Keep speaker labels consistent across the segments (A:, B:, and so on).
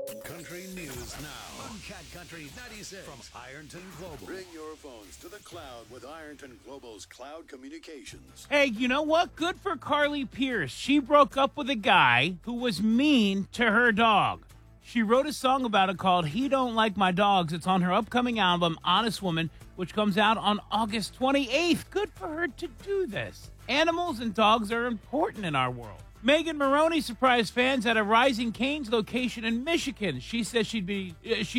A: Country News Now on Cat Country 96 from Ironton Global. Bring your phones to the cloud with Ironton Global's cloud communications.
B: Hey, you know what? Good for Carly Pierce. She broke up with a guy who was mean to her dog. She wrote a song about it called He Don't Like My Dogs. It's on her upcoming album, Honest Woman, which comes out on August 28th. Good for her to do this. Animals and dogs are important in our world. Megan Maroney surprised fans at a Rising Cane's location in Michigan. She says she'd be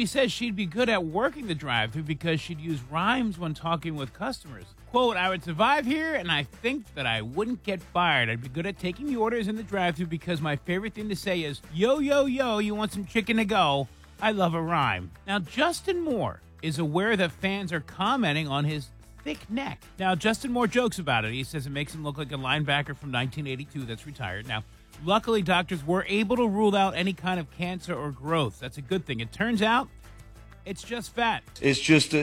B: good at working the drive-thru because she'd use rhymes when talking with customers. Quote, I would survive here, and I think that I wouldn't get fired. I'd be good at taking the orders in the drive-thru because my favorite thing to say is, yo, yo, yo, you want some chicken to go? I love a rhyme. Now, Justin Moore is aware that fans are commenting on his thick neck. Now, Justin Moore jokes about it. He says it makes him look like a linebacker from 1982 that's retired. Now, luckily, doctors were able to rule out any kind of cancer or growth. That's a good thing. It turns out it's just fat.
C: It's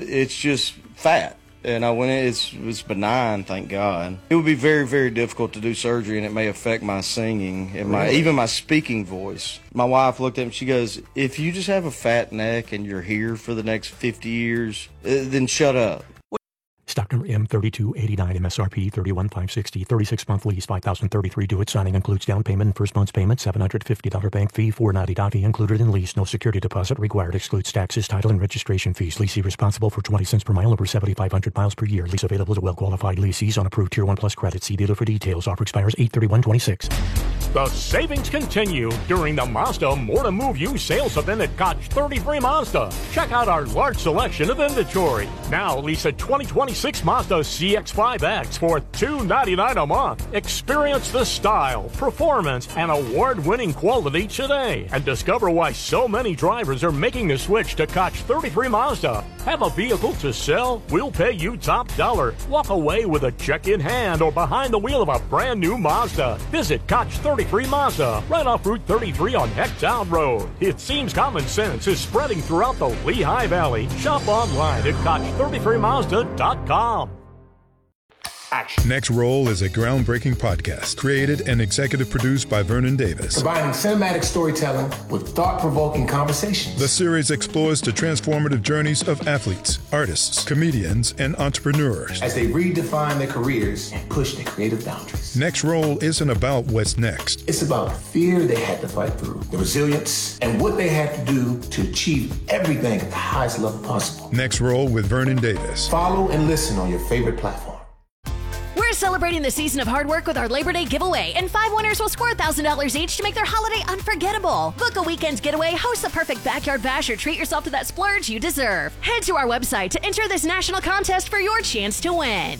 C: just fat. And I went in, it's benign, thank God. It would be very, very difficult to do surgery, and it may affect my singing and even my speaking voice. My wife looked at me, she goes, if you just have a fat neck and you're here for the next 50 years, then shut up.
D: Stock number M3289, MSRP 31560, 36-month lease, $5,033 due at signing, includes down payment and first month's payment, $750 bank fee, $490 fee included in lease, no security deposit required, excludes taxes, title, and registration fees. Leasee responsible for 20 cents per mile over 7,500 miles per year. Lease available to well-qualified leasees on approved Tier 1 Plus credit. See dealer for details. Offer expires 8/31/26.
E: The savings continue during the Mazda More to Move You sales event at Koch 33 Mazda. Check out our large selection of inventory. Now lease a 2026 Mazda CX-5X for $299 a month. Experience the style, performance, and award-winning quality today. And discover why so many drivers are making the switch to Koch 33 Mazda. Have a vehicle to sell? We'll pay you top dollar. Walk away with a check in hand or behind the wheel of a brand new Mazda. Visit Koch 33 Mazda, right off Route 33 on Hecktown Road. It seems common sense is spreading throughout the Lehigh Valley. Shop online at Koch33Mazda.com.
F: Action. Next Roll is a groundbreaking podcast created and executive produced by Vernon Davis.
G: Combining cinematic storytelling with thought-provoking conversations.
F: The series explores the transformative journeys of athletes, artists, comedians, and entrepreneurs
G: as they redefine their careers and push their creative boundaries.
F: Next Roll isn't about what's next.
G: It's about the fear they had to fight through, the resilience, and what they had to do to achieve everything at the highest level possible.
F: Next Roll with Vernon Davis.
G: Follow and listen on your favorite platform.
H: We're celebrating the season of hard work with our Labor Day giveaway, and 5 winners will score $1,000 each to make their holiday unforgettable. Book a weekend getaway, host the perfect backyard bash, or treat yourself to that splurge you deserve. Head to our website to enter this national contest for your chance to win.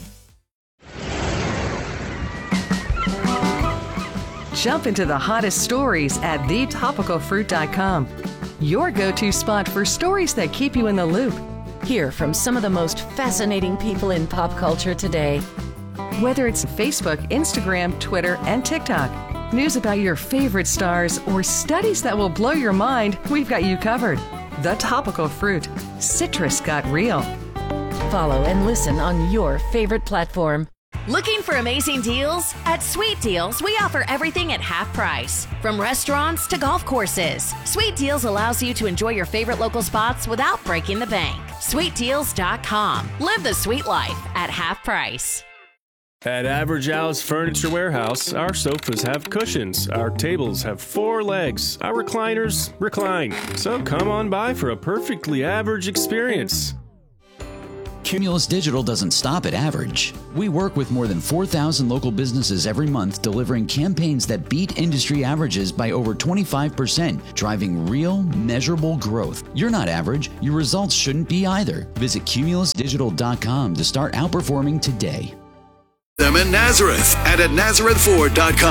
I: Jump into the hottest stories at thetopicalfruit.com. Your go-to spot for stories that keep you in the loop.
J: Hear from some of the most fascinating people in pop culture today.
I: Whether it's Facebook, Instagram, Twitter, and TikTok, news about your favorite stars, or studies that will blow your mind, we've got you covered. The Topical Fruit. Citrus got real.
J: Follow and listen on your favorite platform.
H: Looking for amazing deals? At Sweet Deals, we offer everything at half price. From restaurants to golf courses, Sweet Deals allows you to enjoy your favorite local spots without breaking the bank. SweetDeals.com. Live the sweet life at half price.
K: At Average Al's Furniture Warehouse, our sofas have cushions, our tables have 4 legs, our recliners recline. So come on by for a perfectly average experience.
L: Cumulus Digital doesn't stop at average. We work with more than 4,000 local businesses every month, delivering campaigns that beat industry averages by over 25%, driving real, measurable growth. You're not average. Your results shouldn't be either. Visit cumulusdigital.com to start outperforming today.
A: Them in Nazareth and at NazarethFord.com.